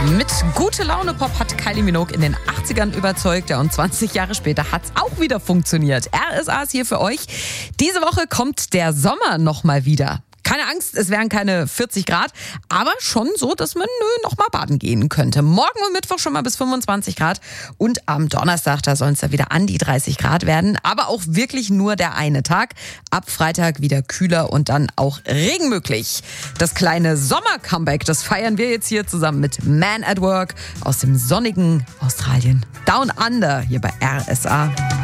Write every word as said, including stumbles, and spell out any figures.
Mit Gute Laune Pop hat Kylie Minogue in den achtzigern überzeugt, ja, und zwanzig Jahre später hat's auch wieder funktioniert. R S A ist hier für euch. Diese Woche kommt der Sommer nochmal wieder. Keine Angst, es wären keine vierzig Grad, aber schon so, dass man nö, noch mal baden gehen könnte. Morgen und Mittwoch schon mal bis fünfundzwanzig Grad und am Donnerstag, da sollen es ja wieder an die dreißig Grad werden, aber auch wirklich nur der eine Tag. Ab Freitag wieder kühler und dann auch Regen möglich. Das kleine Sommer-Comeback, das feiern wir jetzt hier zusammen mit Man at Work aus dem sonnigen Australien. Down Under hier bei R S A.